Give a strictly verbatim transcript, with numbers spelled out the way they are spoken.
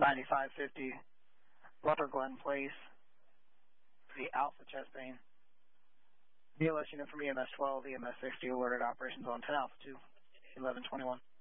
ninety-five fifty, Butler Glen Place, the Alpha chest pain. B L S unit from E M S twelve, E M S sixty, alerted operations on ten Alpha two, eleven twenty-one.